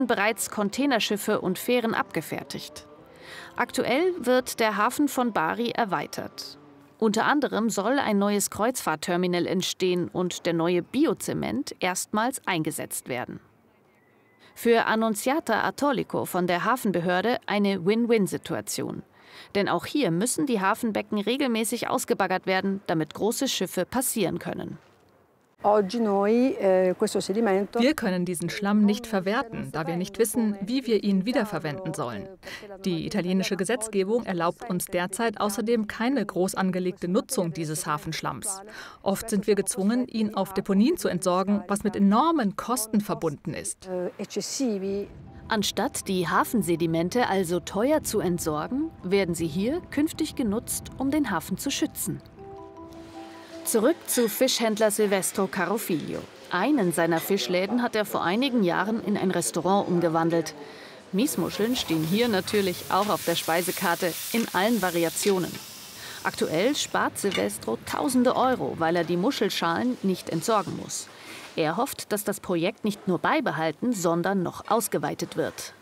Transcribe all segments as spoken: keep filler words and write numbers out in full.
bereits Containerschiffe und Fähren abgefertigt. Aktuell wird der Hafen von Bari erweitert. Unter anderem soll ein neues Kreuzfahrtterminal entstehen und der neue Biozement erstmals eingesetzt werden. Für Annunziata Atolico von der Hafenbehörde eine Win-Win-Situation. Denn auch hier müssen die Hafenbecken regelmäßig ausgebaggert werden, damit große Schiffe passieren können. Wir können diesen Schlamm nicht verwerten, da wir nicht wissen, wie wir ihn wiederverwenden sollen. Die italienische Gesetzgebung erlaubt uns derzeit außerdem keine groß angelegte Nutzung dieses Hafenschlamms. Oft sind wir gezwungen, ihn auf Deponien zu entsorgen, was mit enormen Kosten verbunden ist. Anstatt die Hafensedimente also teuer zu entsorgen, werden sie hier künftig genutzt, um den Hafen zu schützen. Zurück zu Fischhändler Silvestro Carofiglio. Einen seiner Fischläden hat er vor einigen Jahren in ein Restaurant umgewandelt. Miesmuscheln stehen hier natürlich auch auf der Speisekarte in allen Variationen. Aktuell spart Silvestro tausende Euro, weil er die Muschelschalen nicht entsorgen muss. Er hofft, dass das Projekt nicht nur beibehalten, sondern noch ausgeweitet wird.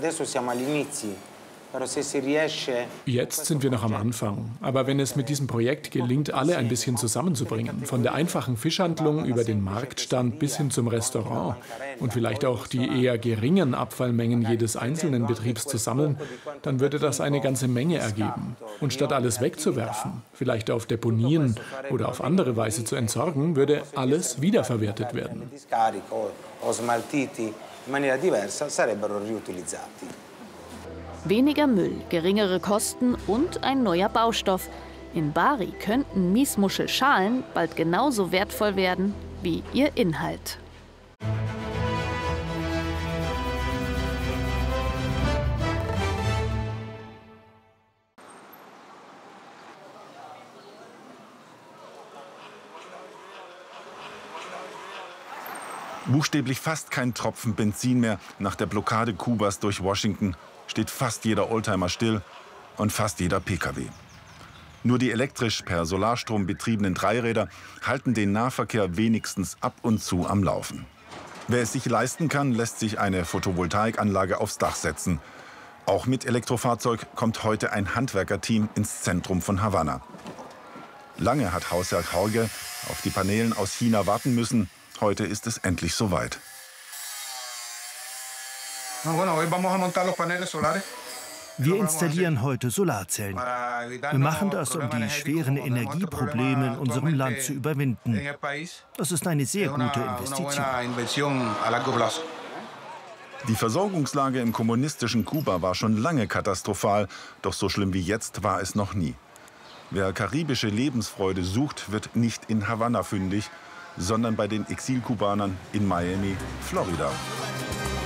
Jetzt sind wir noch am Anfang. Aber wenn es mit diesem Projekt gelingt, alle ein bisschen zusammenzubringen, von der einfachen Fischhandlung über den Marktstand bis hin zum Restaurant und vielleicht auch die eher geringen Abfallmengen jedes einzelnen Betriebs zu sammeln, dann würde das eine ganze Menge ergeben. Und statt alles wegzuwerfen, vielleicht auf Deponien oder auf andere Weise zu entsorgen, würde alles wiederverwertet werden. Weniger Müll, geringere Kosten und ein neuer Baustoff. In Bari könnten Miesmuschelschalen bald genauso wertvoll werden wie ihr Inhalt. Buchstäblich fast kein Tropfen Benzin mehr nach der Blockade Kubas durch Washington. Steht fast jeder Oldtimer still und fast jeder P K W. Nur die elektrisch per Solarstrom betriebenen Dreiräder halten den Nahverkehr wenigstens ab und zu am Laufen. Wer es sich leisten kann, lässt sich eine Photovoltaikanlage aufs Dach setzen. Auch mit Elektrofahrzeug kommt heute ein Handwerkerteam ins Zentrum von Havanna. Lange hat Hausherr Jorge auf die Paneelen aus China warten müssen. Heute ist es endlich soweit. Wir installieren heute Solarzellen. Wir machen das, um die schweren Energieprobleme in unserem Land zu überwinden. Das ist eine sehr gute Investition. Die Versorgungslage im kommunistischen Kuba war schon lange katastrophal, doch so schlimm wie jetzt war es noch nie. Wer karibische Lebensfreude sucht, wird nicht in Havanna fündig, sondern bei den Exilkubanern in Miami, Florida.